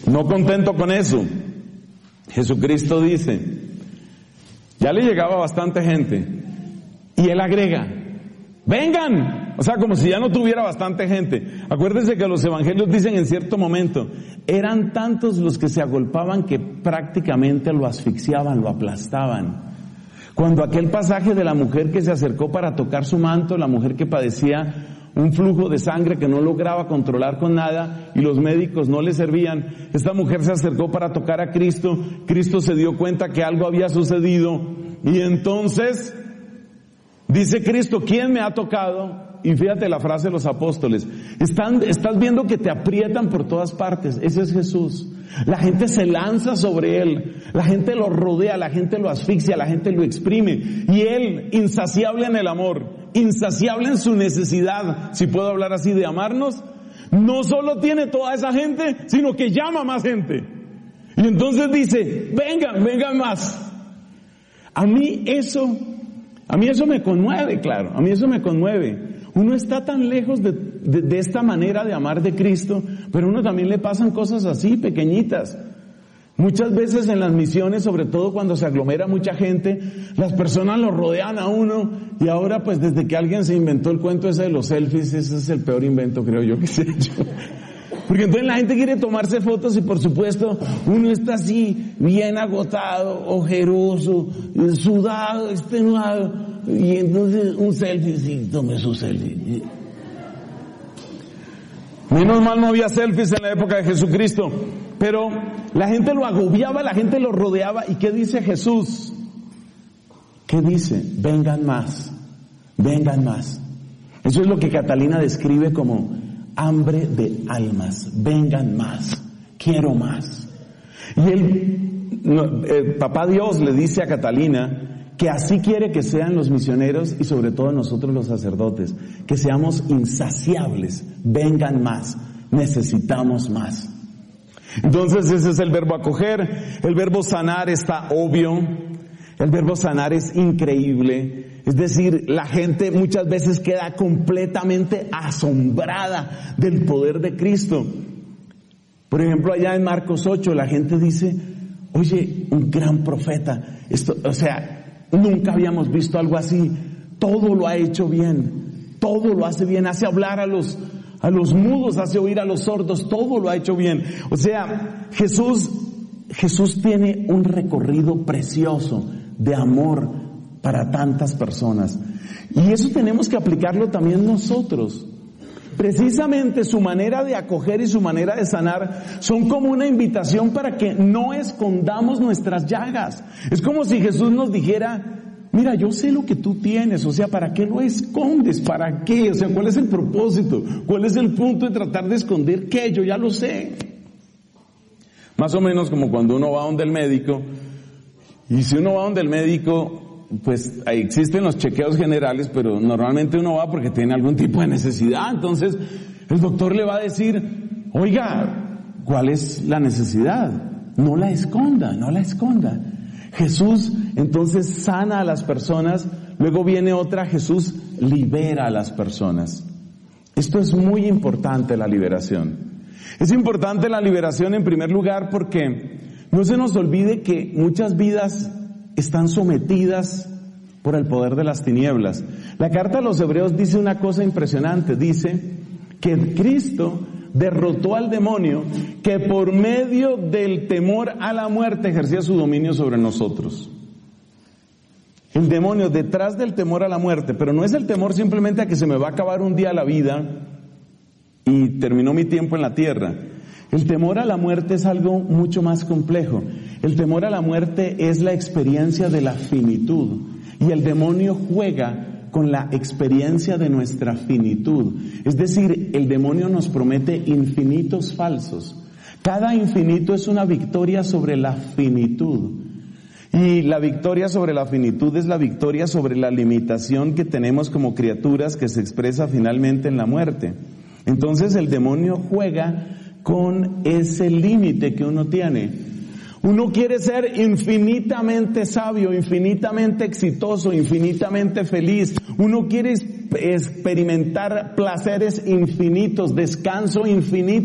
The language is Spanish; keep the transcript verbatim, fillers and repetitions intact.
No contento con eso, Jesucristo dice, ya le llegaba bastante gente, y Él agrega, vengan, o sea, como si ya no tuviera bastante gente. Acuérdense que los evangelios dicen en cierto momento, eran tantos los que se agolpaban que prácticamente lo asfixiaban, lo aplastaban. Cuando aquel pasaje de la mujer que se acercó para tocar su manto, la mujer que padecía un flujo de sangre que no lograba controlar con nada y los médicos no le servían, esta mujer se acercó para tocar a Cristo, Cristo se dio cuenta que algo había sucedido y entonces dice Cristo, ¿quién me ha tocado? Y fíjate la frase de los apóstoles, están, estás viendo que te aprietan por todas partes, ese es Jesús. La gente se lanza sobre Él, la gente lo rodea, la gente lo asfixia, la gente lo exprime. Y Él, insaciable en el amor, insaciable en su necesidad, si puedo hablar así, de amarnos, no solo tiene toda esa gente, sino que llama más gente. Y entonces dice, vengan, vengan más. A mí eso, a mí eso me conmueve, claro, a mí eso me conmueve. Uno está tan lejos de, de, de esta manera de amar de Cristo, pero a uno también le pasan cosas así, pequeñitas. Muchas veces en las misiones, sobre todo cuando se aglomera mucha gente, las personas lo rodean a uno, y ahora pues desde que alguien se inventó el cuento ese de los selfies, ese es el peor invento, creo yo, que se ha hecho. Porque entonces la gente quiere tomarse fotos y por supuesto uno está así, bien agotado, ojeroso, sudado, extenuado, y entonces un selfie, sí, tome su selfie. Menos mal no había selfies en la época de Jesucristo, pero la gente lo agobiaba, la gente lo rodeaba. ¿Y qué dice Jesús? ¿Qué dice? Vengan más, vengan más. Eso es lo que Catalina describe como hambre de almas, vengan más, quiero más. Y el, el papá Dios le dice a Catalina que así quiere que sean los misioneros y sobre todo nosotros los sacerdotes, que seamos insaciables, vengan más, necesitamos más. Entonces ese es el verbo acoger. El verbo sanar está obvio, el verbo sanar es increíble. Es decir, la gente muchas veces queda completamente asombrada del poder de Cristo. Por ejemplo, allá en Marcos ocho, la gente dice, oye, un gran profeta, esto, o sea, nunca habíamos visto algo así, todo lo ha hecho bien, todo lo hace bien, hace hablar a los, a los mudos, hace oír a los sordos, todo lo ha hecho bien. O sea, Jesús, Jesús tiene un recorrido precioso de amor para tantas personas. Y eso tenemos que aplicarlo también nosotros. Precisamente su manera de acoger y su manera de sanar son como una invitación para que no escondamos nuestras llagas. Es como si Jesús nos dijera, mira, yo sé lo que tú tienes, o sea, ¿para qué lo escondes? ¿Para qué? O sea, ¿cuál es el propósito? ¿Cuál es el punto de tratar de esconder qué? Yo ya lo sé. Más o menos como cuando uno va donde el médico, y si uno va donde el médico, pues ahí existen los chequeos generales, pero normalmente uno va porque tiene algún tipo de necesidad. Entonces el doctor le va a decir, oiga, ¿cuál es la necesidad? No la esconda, no la esconda. Jesús entonces sana a las personas, luego viene otra, Jesús libera a las personas. Esto es muy importante, la liberación. Es importante la liberación en primer lugar porque no se nos olvide que muchas vidas están sometidas por el poder de las tinieblas. La carta a los Hebreos dice una cosa impresionante, dice que Cristo derrotó al demonio que por medio del temor a la muerte ejercía su dominio sobre nosotros. El demonio detrás del temor a la muerte, pero no es el temor simplemente a que se me va a acabar un día la vida y terminó mi tiempo en la tierra. El temor a la muerte es algo mucho más complejo. El temor a la muerte es la experiencia de la finitud. Y el demonio juega con la experiencia de nuestra finitud. Es decir, el demonio nos promete infinitos falsos. Cada infinito es una victoria sobre la finitud. Y la victoria sobre la finitud es la victoria sobre la limitación que tenemos como criaturas que se expresa finalmente en la muerte. Entonces el demonio juega con ese límite que uno tiene. Uno quiere ser infinitamente sabio, infinitamente exitoso, infinitamente feliz. Uno quiere experimentar placeres infinitos, descanso infinito.